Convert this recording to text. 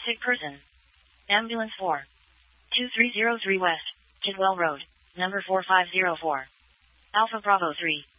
Sick person. Ambulance 4. 2303 West, Kidwell Road, number 4504. Alpha Bravo 3.